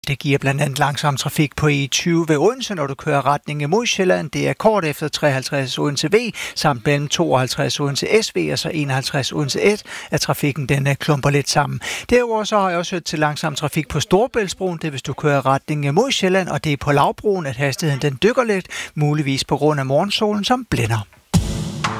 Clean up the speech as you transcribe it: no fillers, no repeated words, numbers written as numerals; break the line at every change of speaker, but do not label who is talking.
Det giver blandt andet langsom trafik på E20 ved Odense, når du kører retning mod Sjælland. Det er kort efter 53 Odense V, samt mellem 52 Odense SV og så 51 Odense S, at trafikken den klumper lidt sammen. Derudover så har jeg også hørt til langsom trafik på Storebæltsbroen. Det er, hvis du kører retning mod Sjælland, og det er på Lavbroen, at hastigheden den dykker lidt, muligvis på grund af morgensolen, som blænder.